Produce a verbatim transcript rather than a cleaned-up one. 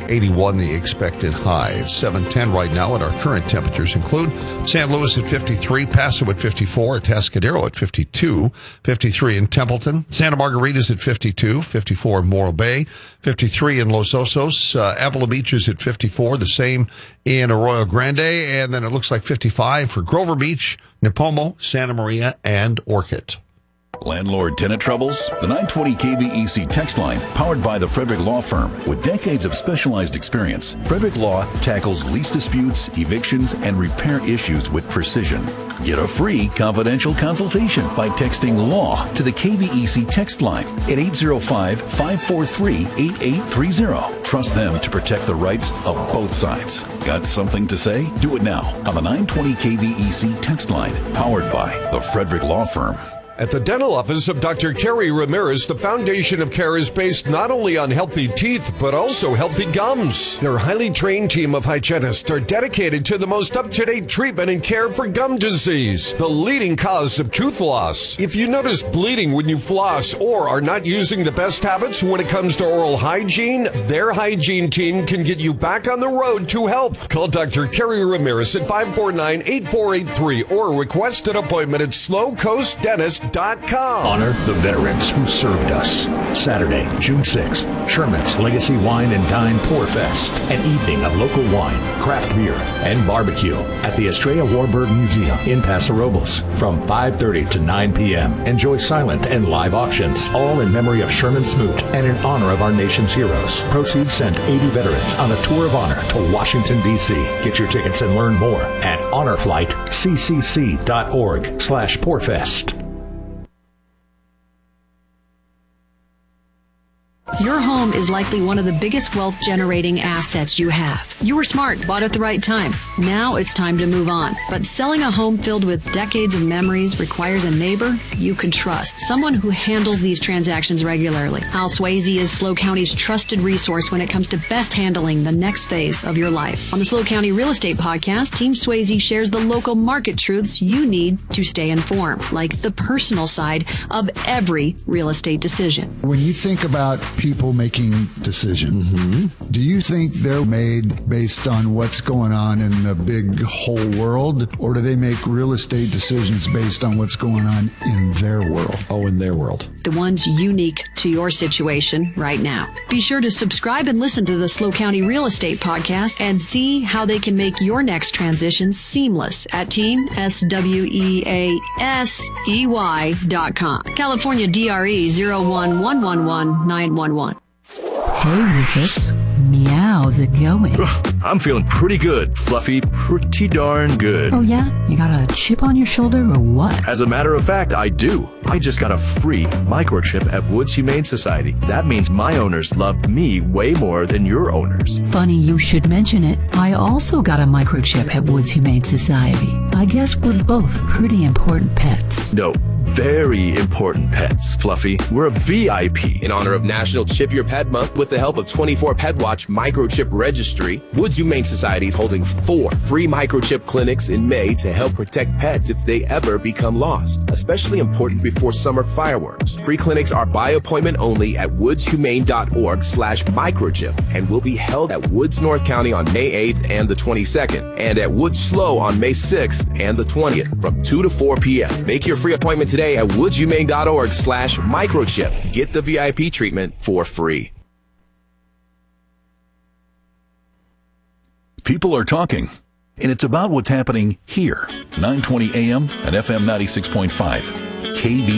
eighty-one the expected high. It's seven ten right now, and our current temperatures include San Luis at fifty-three, Paso at fifty-four, Atascadero at fifty-two, fifty-three in Templeton, Santa Margarita's at fifty-two, fifty-four in Morro Bay, fifty-three in Los Osos, uh, Avila Beach is at fifty-four, the same in Arroyo Grande, and then it looks like fifty-five for Grover Beach, Nipomo, Santa Maria, and Orchid. Landlord-tenant troubles? The nine twenty K V E C text line, powered by the Frederick Law Firm. With decades of specialized experience, Frederick Law tackles lease disputes, evictions, and repair issues with precision. Get a free confidential consultation by texting LAW to the K V E C text line at eight zero five, five four three, eight eight three zero. Trust them to protect the rights of both sides. Got something to say? Do it now on the nine twenty K V E C text line, powered by the Frederick Law Firm. At the dental office of Doctor Kerry Ramirez, the foundation of care is based not only on healthy teeth, but also healthy gums. Their highly trained team of hygienists are dedicated to the most up-to-date treatment and care for gum disease, the leading cause of tooth loss. If you notice bleeding when you floss or are not using the best habits when it comes to oral hygiene, their hygiene team can get you back on the road to health. Call Doctor Kerry Ramirez at five four nine, eight four eight three or request an appointment at slow coast dentist dot com. Honor the veterans who served us. Saturday, June sixth, Sherman's Legacy Wine and Dine Pour Fest. An evening of local wine, craft beer, and barbecue at the Estrella Warburg Museum in Paso Robles from five thirty to nine p.m. Enjoy silent and live auctions, all in memory of Sherman Smoot and in honor of our nation's heroes. Proceeds sent eighty veterans on a tour of honor to Washington, D C. Get your tickets and learn more at honor flight c c c dot org slash pourfest. Your home is likely one of the biggest wealth-generating assets you have. You were smart, bought at the right time. Now it's time to move on. But selling a home filled with decades of memories requires a neighbor you can trust, someone who handles these transactions regularly. Hal Swayze is SLO County's trusted resource when it comes to best handling the next phase of your life. On the SLO County Real Estate Podcast, Team Swayze shares the local market truths you need to stay informed, like the personal side of every real estate decision. When you think about people making decisions, mm-hmm. do you think they're made based on what's going on in the big whole world, or do they make real estate decisions based on what's going on in their world? Oh, in their world. The ones unique to your situation right now. Be sure to subscribe and listen to the SLO County Real Estate Podcast and see how they can make your next transition seamless at team S W E A S E Y dot com. California D R E zero one one one one nine one one. Hey, Rufus. Meow's it going? I'm feeling pretty good, Fluffy. Pretty darn good. Oh, yeah? You got a chip on your shoulder or what? As a matter of fact, I do. I just got a free microchip at Woods Humane Society. That means my owners love me way more than your owners. Funny you should mention it. I also got a microchip at Woods Humane Society. I guess we're both pretty important pets. No. Very important pets, Fluffy. We're a V I P. In honor of National Chip Your Pet Month, with the help of twenty-four Pet Watch Microchip Registry, Woods Humane Society is holding four free microchip clinics in May to help protect pets if they ever become lost, especially important before summer fireworks. Free clinics are by appointment only at woodshumane.org slash microchip and will be held at Woods North County on May eighth and the twenty-second, and at Woods SLO on May sixth and the twentieth from two to four p.m. Make your free appointment today at woodshumane.org slash microchip. Get the V I P treatment for free. People are talking, and it's about what's happening here. nine twenty A M and F M ninety-six point five. K V